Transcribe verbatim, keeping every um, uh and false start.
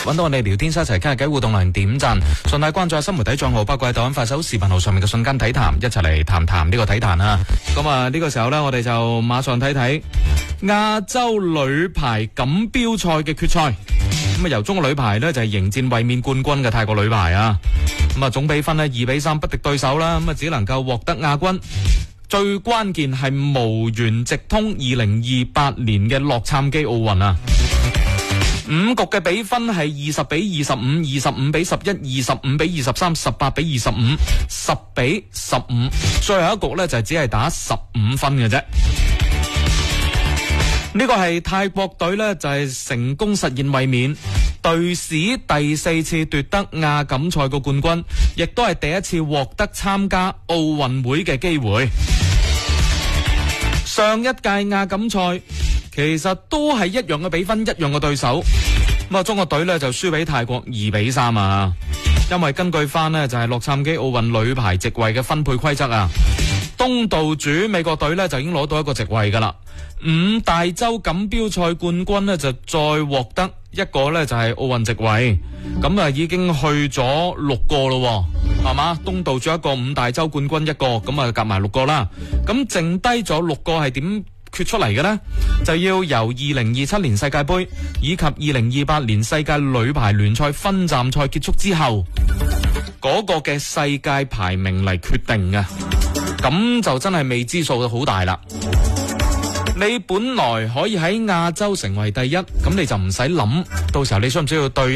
揾到我哋聊天室一齊傾下偈，互動嚟點讚，順帶關注下新媒體賬號，包括喺抖音、快手、視頻號上面嘅瞬間體壇，一齊嚟談談呢個體壇啊！咁啊呢個時候呢，我哋就馬上睇睇亞洲女排錦標賽嘅決賽。咁啊由中國女排呢，就係迎戰衛冕冠軍嘅泰國女排啊！咁啊總比分呢，二比三不敵對手啦，咁啊只能夠獲得亞軍。最關鍵係無緣直通二零二八年嘅洛杉磯奧運啊！五局嘅比分係二十比二十五、二十五比十一、二十五比二十三、十八比二十五、十比十五，最後一局呢，就只係打十五分嘅啫。呢個係泰國隊呢，就係成功實現衛冕，隊史第四次奪得亞錦賽嘅冠軍，亦都係第一次獲得參加奧運會嘅機會。上一屆亞錦賽其實都係一樣嘅比分，一樣嘅對手。咁啊，中國隊呢就輸俾泰國二比三啊。因為根據翻呢就係洛杉磯奧運女排席位嘅分配規則啊，東道主美國隊呢就已經攞到一個席位噶啦。五大洲錦標賽冠軍呢就再獲得一個呢就係奧運席位，咁啊已經去咗六個咯，係嘛？東道主一個，五大洲冠軍一個，咁啊夾埋六個啦。咁剩低咗六個係點決出嚟嘅呢？就要由二零二七年世界盃以及二零二八年世界女排聯賽分站賽結束之後嗰個嘅世界排名嚟決定嘅，咁就真係未知數好大啦。你本來可以喺亞洲成為第一，咁你就唔使諗，到時候你需唔需要對